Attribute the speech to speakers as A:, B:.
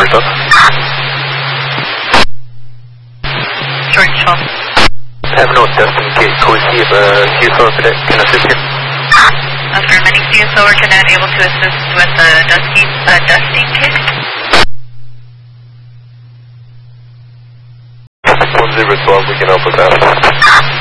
A: yourself.
B: George 12.
A: Have no dusting kit. Can we see if CSO can assist you?
B: Affirmative. CSO or cadet able to assist with the dusting kit?
A: 1012, we can help with that.